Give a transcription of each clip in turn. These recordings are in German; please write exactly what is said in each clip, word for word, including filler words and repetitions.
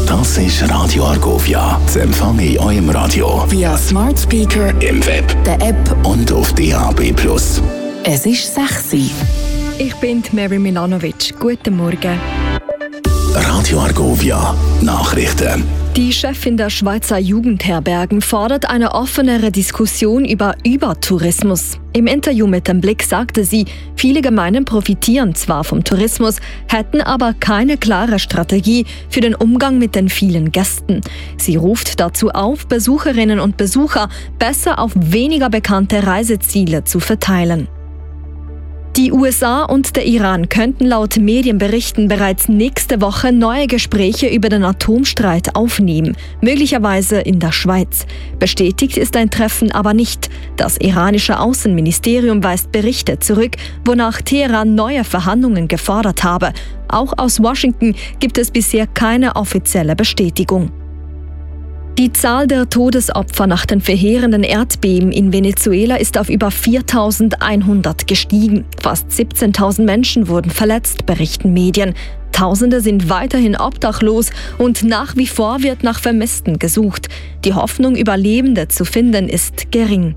Das ist Radio Argovia. Das Empfang in eurem Radio. Via Smart Speaker, im Web, der App und auf D A B plus. Es ist sechs Uhr. Ich bin Mary Milanovic. Guten Morgen. Radio Argovia. Nachrichten. Die Chefin der Schweizer Jugendherbergen fordert eine offenere Diskussion über Übertourismus. Im Interview mit dem Blick sagte sie, viele Gemeinden profitieren zwar vom Tourismus, hätten aber keine klare Strategie für den Umgang mit den vielen Gästen. Sie ruft dazu auf, Besucherinnen und Besucher besser auf weniger bekannte Reiseziele zu verteilen. Die U S A und der Iran könnten laut Medienberichten bereits nächste Woche neue Gespräche über den Atomstreit aufnehmen, möglicherweise in der Schweiz. Bestätigt ist ein Treffen aber nicht. Das iranische Außenministerium weist Berichte zurück, wonach Teheran neue Verhandlungen gefordert habe. Auch aus Washington gibt es bisher keine offizielle Bestätigung. Die Zahl der Todesopfer nach den verheerenden Erdbeben in Venezuela ist auf über viertausendeinhundert gestiegen. Fast siebzehntausend Menschen wurden verletzt, berichten Medien. Tausende sind weiterhin obdachlos und nach wie vor wird nach Vermissten gesucht. Die Hoffnung, Überlebende zu finden, ist gering.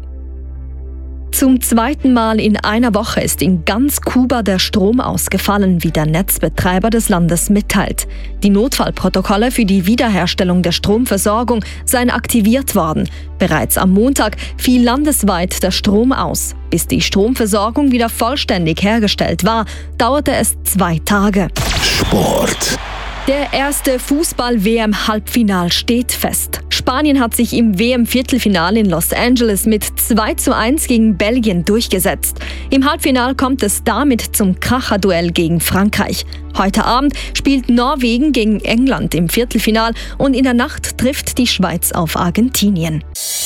Zum zweiten Mal in einer Woche ist in ganz Kuba der Strom ausgefallen, wie der Netzbetreiber des Landes mitteilt. Die Notfallprotokolle für die Wiederherstellung der Stromversorgung seien aktiviert worden. Bereits am Montag fiel landesweit der Strom aus. Bis die Stromversorgung wieder vollständig hergestellt war, dauerte es zwei Tage. Sport. Der erste Fußball-W M-Halbfinal steht fest. Spanien hat sich im W M-Viertelfinale in Los Angeles mit zwei zu eins gegen Belgien durchgesetzt. Im Halbfinale kommt es damit zum Kracherduell gegen Frankreich. Heute Abend spielt Norwegen gegen England im Viertelfinal und in der Nacht trifft die Schweiz auf Argentinien.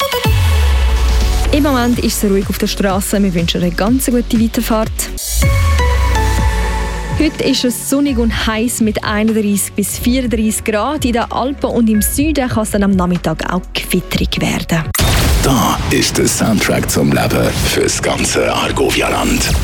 Im Moment ist es ruhig auf der Straße. Wir wünschen eine ganz gute Weiterfahrt. Heute ist es sonnig und heiß mit einunddreißig bis vierunddreißig Grad. In den Alpen und im Süden kann es dann am Nachmittag auch gewitterig werden. Da ist der Soundtrack zum Leben fürs ganze Argovia-Land.